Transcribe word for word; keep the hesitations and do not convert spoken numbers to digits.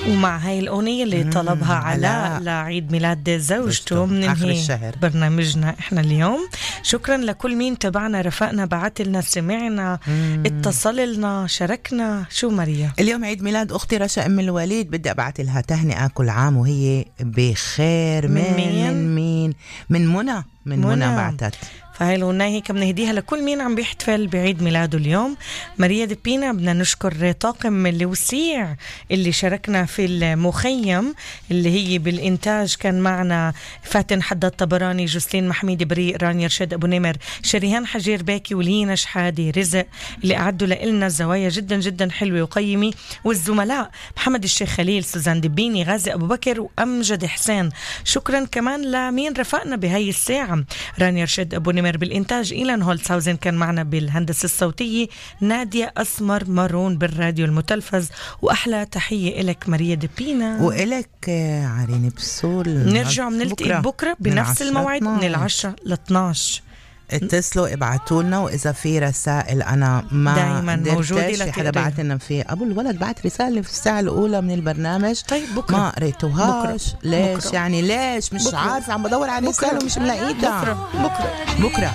ومع هاي الأغنية اللي طلبها علاء لعيد ميلاد زوجته بننهي برنامجنا إحنا اليوم. شكرا لكل مين تبعنا، رفقنا، بعت لنا، سمعنا، اتصل لنا، شاركنا. شو ماريا؟ اليوم عيد ميلاد أختي رشا أم الوليد، بدي أبعت لها تهنئة كل عام وهي بخير. من من مين؟ من مين؟ من منى من منى, منى بعتت. فهاي الغناية هيك بنهديها لكل مين عم بيحتفل بعيد ميلاده اليوم. ماريا دبينا بدنا نشكر طاقم الوسيع اللي شاركنا في المخيم اللي هي بالإنتاج، كان معنا فاتن حداد طبراني، جوسلين محميد بريء، رانيا رشاد أبو نمر، شريهان حجير باكي، ولينا شحادي، رزق اللي أعدوا لنا الزوايا جدا جدا حلوة وقيمة، والزملاء محمد الشيخ خليل، سوزان دبيني، غازي أبو بكر، وأمجد حسين. شكرا كمان لمين رفقنا بهاي الساعة، رانيا رشاد أبو نمر بالإنتاج، إيلان هولتساوزن كان معنا بالهندسة الصوتية، نادية أسمر مارون بالراديو المتلفز. وأحلى تحية إلك ماريا دبينا، وإلك عريني بسول. نرجع بنلتقي بكرة, بكرة بنفس الموعد من العشرة لاثناش. اتصلوا ابعتوا لنا، واذا في رسائل انا ما دائما موجوده لك حدا بعت لنا في ابو الولد بعت رساله في الساعه الاولى من البرنامج. طيب بكره ما قريتوهاش. ليش بكرة. يعني ليش مش بكرة. عارفه، عم بدور على رساله ومش ملاقيتها. بكره بكره بكره